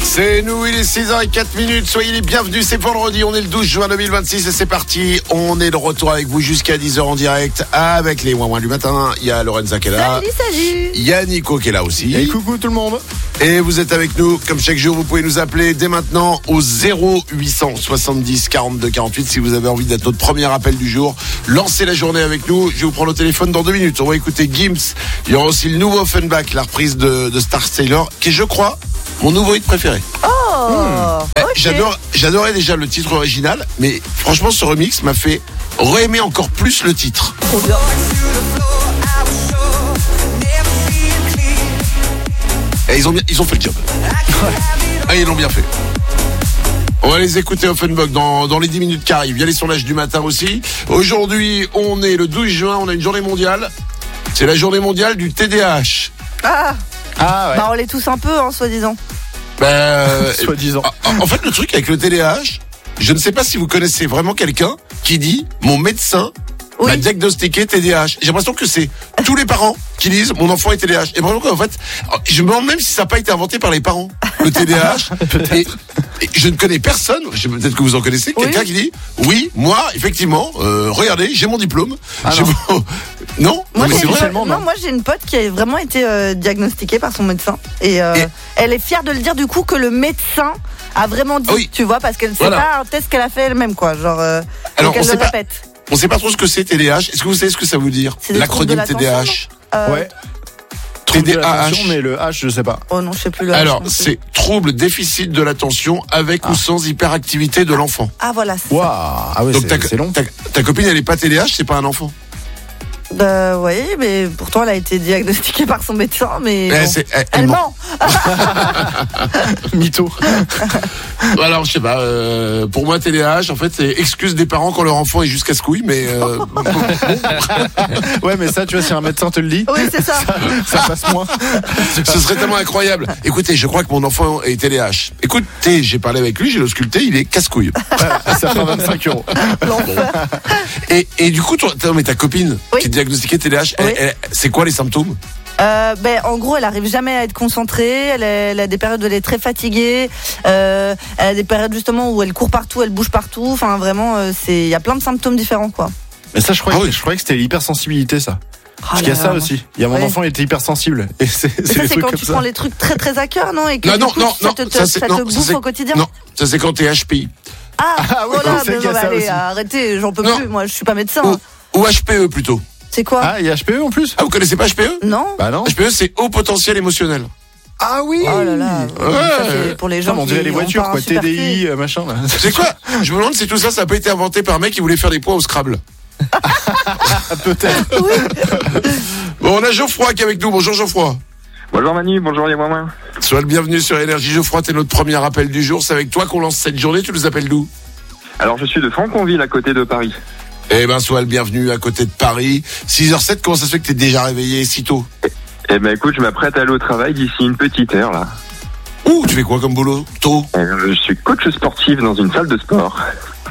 C'est nous, il est 6h04. Soyez les bienvenus, c'est vendredi, on est le 12 juin 2026 et c'est parti. On est de retour avec vous jusqu'à 10h en direct avec les ouin-ouin du matin. Il y a Lorenza qui est là. Salut. Il y a Nico qui est là aussi. Et coucou tout le monde. Et vous êtes avec nous, comme chaque jour, vous pouvez nous appeler dès maintenant au 0870 42 48 si vous avez envie d'être notre premier appel du jour. Lancez la journée avec nous, je vais vous prendre au téléphone dans 2 minutes. On va écouter Gims, il y aura aussi le nouveau Offenbach, la reprise de Star Sailor, qui est, je crois, mon nouveau hit préféré. Okay. J'adorais déjà le titre original, mais franchement ce remix m'a fait re-aimer encore plus le titre. Trop bien. Et ils ont fait le job. Ah, ils l'ont bien fait. On va les écouter Offenbach dans les 10 minutes qui arrivent. Il y a les sondages du matin aussi. Aujourd'hui, on est le 12 juin, on a une journée mondiale. C'est la journée mondiale du TDAH. Ah ouais. Bah on l'est tous un peu, soi-disant. Soi-disant. En fait, le truc avec le TDAH, je ne sais pas si vous connaissez vraiment quelqu'un qui dit « Mon médecin m'a diagnostiqué TDAH ». J'ai l'impression que c'est tous les parents qui disent « Mon enfant est TDAH ». Et vraiment, en fait, je me demande même si ça n'a pas été inventé par les parents, le TDAH. et je ne connais personne, peut-être que vous en connaissez, quelqu'un qui dit « Oui, moi, effectivement, regardez, j'ai mon diplôme. » Non, moi, mais c'est vrai. moi j'ai une pote qui a vraiment été diagnostiquée par son médecin et elle est fière de le dire du coup que le médecin a vraiment dit, tu vois, parce qu'elle c'est pas un test qu'elle a fait elle-même quoi, genre alors elle le répète. On sait pas trop ce que c'est TDAH. Est-ce que vous savez ce que ça veut dire? L'acronyme TDAH. Ouais. TDAH. Mais le H, je sais pas. Oh non, je sais plus le H. Alors, c'est trouble déficit de l'attention avec ou sans hyperactivité de l'enfant. Ah voilà, c'est Waouh. ça. Ah ouais, donc c'est long. Ta copine, elle est pas TDAH, c'est pas un enfant. Bah oui, mais pourtant elle a été diagnostiquée par son médecin, mais elle ment. Mytho. Alors je sais pas. Pour moi, TDAH, en fait, c'est excuse des parents quand leur enfant est jusqu'à ce couille, mais. Ouais, mais ça, tu vois, si un médecin te le dit. Oui, c'est ça. Ça passe moins. Ce serait tellement incroyable. Écoutez, je crois que mon enfant est TDAH. Écoutez, j'ai parlé avec lui, j'ai ausculté, il est casse-couille. Ça fait 25 €. L'enfer. Et du coup, mais ta copine qui est diagnostiquée TDAH, Oui. c'est quoi les symptômes? En gros, elle arrive jamais à être concentrée. Elle a des périodes où elle est très fatiguée. Elle a des périodes justement où elle court partout, elle bouge partout. Enfin, vraiment, il y a plein de symptômes différents, quoi. Mais ça, je croyais que c'était l'hypersensibilité, ça. Parce qu'il y a ça aussi. Il y a mon enfant, il était hypersensible. Et c'est ça, des c'est trucs quand comme tu ça. prends les trucs très très à cœur, non? Et que ça te bouffe au quotidien. Non, ça c'est quand t'es HPI. Ah, oui, voilà, c'est qu'il y a ça allez, aussi. arrêtez, j'en peux Non. plus. Moi, je suis pas médecin. Ou HPE plutôt. C'est quoi? Ah, il y a HPE en plus? Ah, vous connaissez pas HPE? Non. Bah non. HPE, c'est haut potentiel émotionnel. Ah oui. Oh là là. Ça, c'est pour les gens On dirait qui les ont voitures, pas un quoi. super TDI, machin, là. C'est quoi? Je me demande si tout ça n'a pas été inventé par un mec qui voulait faire des poids au Scrabble. Peut-être. Bon, on a Geoffroy qui est avec nous. Bonjour Geoffroy. Bonjour Manu, bonjour les Mouin. Sois le bienvenu sur Énergie. Geoffroy, t'es notre premier appel du jour. C'est avec toi qu'on lance cette journée. Tu nous appelles d'où? Alors je suis de Franconville à côté de Paris. Eh ben, sois le bienvenu à côté de Paris. 6h07, comment ça se fait que t'es déjà réveillé si tôt? Eh ben écoute, je m'apprête à aller au travail d'ici une petite heure là. Ouh, tu fais quoi comme boulot? Tôt? Je suis coach sportif dans une salle de sport.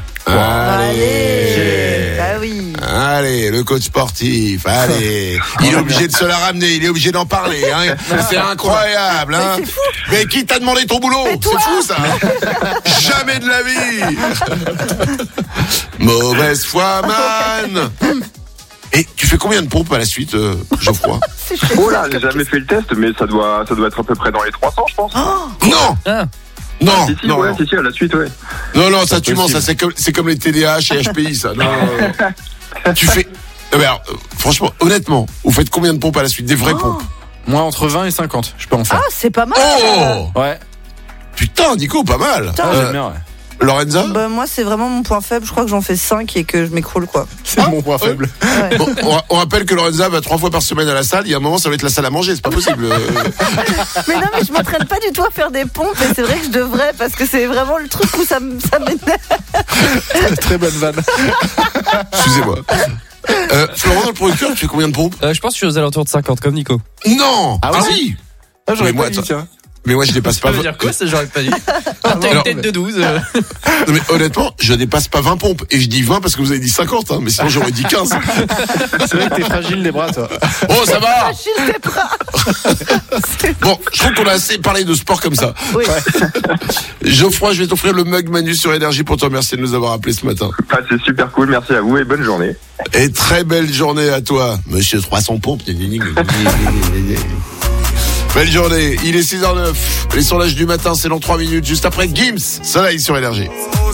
Allez. Bah oui. Allez, le coach sportif, allez. Il est obligé de se la ramener, il est obligé d'en parler, hein. C'est incroyable, hein. Mais c'est fou. Mais qui t'a demandé ton boulot? C'est fou, ça. Jamais de la vie. Mauvaise foi, man. Et tu fais combien de pompes à la suite, Geoffroy? Oh là, j'ai jamais fait le test, mais ça doit être à peu près dans les 300 je pense. Non. Non, Si, non, ouais, non. si, à la suite, ouais. Non, ça tu mens, ça c'est comme les TDAH et HPI, ça. Non. Tu fais. Alors, franchement, honnêtement, vous faites combien de pompes à la suite? Des vraies pompes? Moi, entre 20 et 50, je peux en faire. Ah, c'est pas mal. Oh Ouais. Putain, Nico, pas mal. Putain. J'aime bien, ouais. Lorenza? Bah, moi, c'est vraiment mon point faible. Je crois que j'en fais 5 et que je m'écroule, quoi. C'est mon point faible. Ouais. Bon, on rappelle que Lorenza va 3 fois par semaine à la salle. Il y a un moment, ça va être la salle à manger. C'est pas possible. Mais non, mais je m'entraîne pas du tout à faire des pompes et c'est vrai que je devrais parce que c'est vraiment le truc où ça m'énerve. Très bonne vanne. Excusez-moi. Florent, le producteur, tu fais combien de pompes? Je pense que je suis aux alentours de 50 comme Nico. Non. Ah ouais? Vas-y. Ah, j'aurais Mais moi, pas dit, tiens. Mais moi, je dépasse pas. Ça veut dire quoi, ça, j'aurais pas dit. T'as une tête de 12. Non, mais honnêtement, je dépasse pas 20 pompes. Et je dis 20 parce que vous avez dit 50, hein. Mais sinon, j'aurais dit 15. C'est vrai que t'es fragile les bras, toi. Oh, ça va! Achille tes bras. Bon, je trouve qu'on a assez parlé de sport comme ça. Oui. Geoffroy, je vais t'offrir le mug Manu sur Énergie pour te remercier de nous avoir appelés ce matin. C'est super cool, merci à vous et bonne journée. Et très belle journée à toi, monsieur 300 pompes. Belle journée, il est 6h09. Les sondages du matin, c'est dans 3 minutes, juste après Gims, Soleil sur Énergie.